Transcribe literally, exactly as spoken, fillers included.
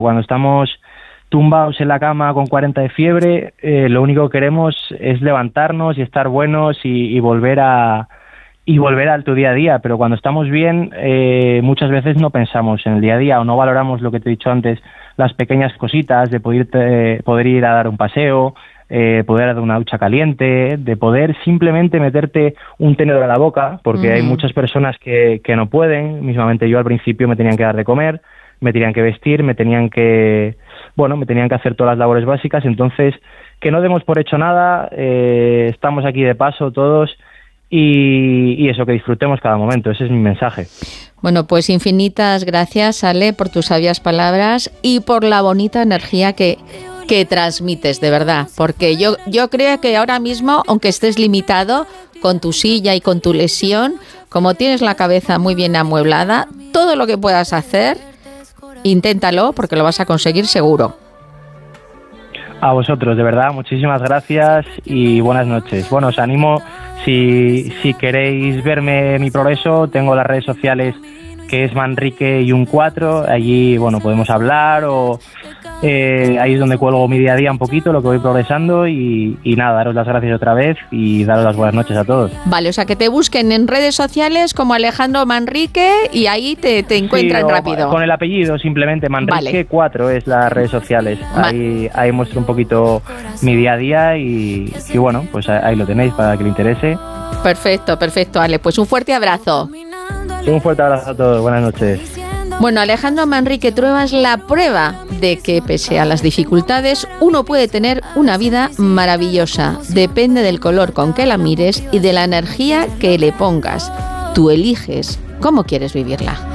Cuando estamos tumbados en la cama con cuarenta de fiebre, eh, lo único que queremos es levantarnos y estar buenos y, y volver a y volver al tu día a día. Pero cuando estamos bien, eh, muchas veces no pensamos en el día a día o no valoramos lo que te he dicho antes, las pequeñas cositas de poder, eh, poder ir a dar un paseo, eh, poder dar una ducha caliente, de poder simplemente meterte un tenedor a la boca, porque uh-huh. hay muchas personas que, que no pueden. Mismamente yo al principio me tenían que dar de comer, me tenían que vestir, me tenían que, bueno, me tenían que hacer todas las labores básicas. Entonces, que no demos por hecho nada, eh, estamos aquí de paso todos y, y eso, que disfrutemos cada momento. Ese es mi mensaje. Bueno, pues infinitas gracias, Ale, por tus sabias palabras y por la bonita energía que, que transmites, de verdad. Porque yo, yo creo que ahora mismo, aunque estés limitado con tu silla y con tu lesión, como tienes la cabeza muy bien amueblada, todo lo que puedas hacer, inténtalo, porque lo vas a conseguir seguro. A vosotros, de verdad, muchísimas gracias y buenas noches. Bueno, os animo, si, si queréis verme mi progreso, tengo las redes sociales, que es Manrique y un cuatro, allí, bueno, podemos hablar o eh, ahí es donde cuelgo mi día a día un poquito, lo que voy progresando y, y nada, daros las gracias otra vez y daros las buenas noches a todos. Vale, o sea, que te busquen en redes sociales como Alejandro Manrique y ahí te, te encuentran sí, rápido. Con el apellido simplemente, Manrique cuatro vale. Es las redes sociales, Ma- ahí, ahí muestro un poquito mi día a día y, y bueno, pues ahí lo tenéis para que le interese. Perfecto, perfecto, Ale, pues un fuerte abrazo. Un fuerte abrazo a todos, buenas noches. Bueno, Alejandro Manrique Trueba es la prueba de que, pese a las dificultades, uno puede tener una vida maravillosa. Depende del color con que la mires y de la energía que le pongas. Tú eliges cómo quieres vivirla.